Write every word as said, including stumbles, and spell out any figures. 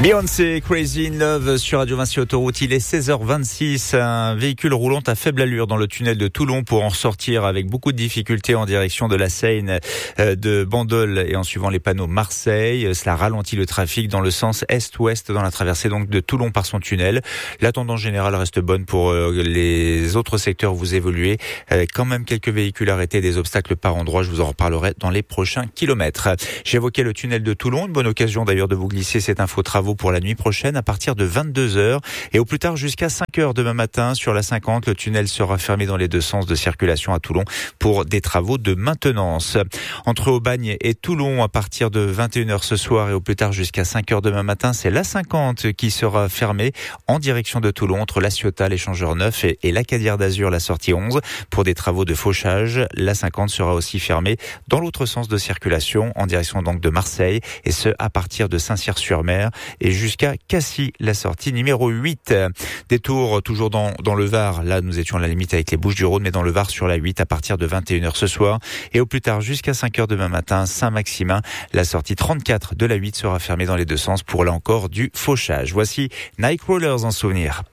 Beyoncé, Crazy in Love sur Radio Vinci Autoroute. Il est seize heures vingt-six. Un véhicule roulant à faible allure dans le tunnel de Toulon pour en sortir avec beaucoup de difficultés en direction de la Seine, de Bandol et en suivant les panneaux Marseille. Cela ralentit le trafic dans le sens est-ouest dans la traversée donc de Toulon par son tunnel. La tendance générale reste bonne pour les autres secteurs où vous évoluez. Quand même quelques véhicules arrêtés, des obstacles par endroits. Je vous en reparlerai dans les prochains kilomètres. J'évoquais le tunnel de Toulon. Une bonne occasion d'ailleurs de vous glisser cette info travaux pour la nuit prochaine à partir de vingt-deux heures et au plus tard jusqu'à cinq heures demain matin sur la cinquante. Le tunnel sera fermé dans les deux sens de circulation à Toulon pour des travaux de maintenance. Entre Aubagne et Toulon à partir de vingt et une heures ce soir et au plus tard jusqu'à cinq heures demain matin, c'est la cinquante qui sera fermée en direction de Toulon entre La Ciotat, l'échangeur neuf et, et la Cadière d'Azur, la sortie onze pour des travaux de fauchage. La cinquante sera aussi fermée dans l'autre sens de circulation en direction donc de Marseille et ce à partir de Saint-Cyr-sur-Mer et jusqu'à Cassis, la sortie numéro huit. Détour toujours dans, dans le Var. Là, nous étions à la limite avec les Bouches-du-Rhône, mais dans le Var sur la huit à partir de vingt et une heures ce soir. Et au plus tard jusqu'à cinq heures demain matin, Saint-Maximin. La sortie trente-quatre de la huit sera fermée dans les deux sens pour là encore du fauchage. Voici Nightcrawlers en souvenir.